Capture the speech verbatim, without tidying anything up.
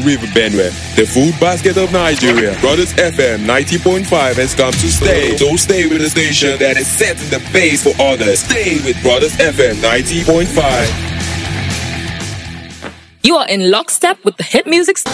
River Benue, the food basket of Nigeria. Brothers F M ninety point five has come to stay. So stay with the station that is setting the pace for others. Stay with Brothers F M ninety point five. You are in lockstep with the hit music.